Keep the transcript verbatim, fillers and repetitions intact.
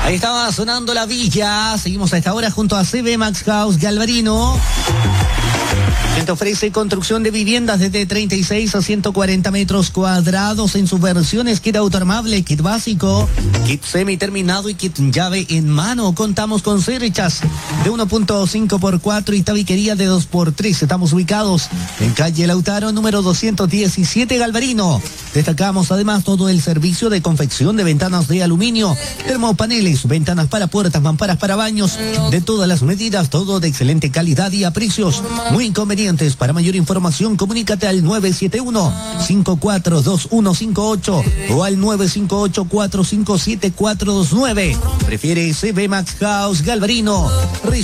Ahí estaba sonando La Villa. Seguimos a esta hora junto a C B Max House Galvarino, que te ofrece construcción de viviendas desde treinta y seis a ciento cuarenta metros cuadrados en sus versiones: kit autoarmable, kit básico, kit semi-terminado y kit llave en mano. Contamos con cerchas de uno punto cinco por cuatro y tabiquería de dos por tres. Estamos ubicados en calle Lautaro, número doscientos diecisiete, Galvarino. Destacamos además todo el servicio de confección de ventanas de aluminio, termopaneles, ventanas para puertas, mamparas para baños, de todas las medidas, todo de excelente calidad y a precios muy convenientes. Para mayor información, comunícate al nueve siete uno, cinco cuatro dos uno cinco ocho o al nueve cinco ocho, cuatro cinco siete, cuatro dos nueve. Prefiere C B Max House Galvarino.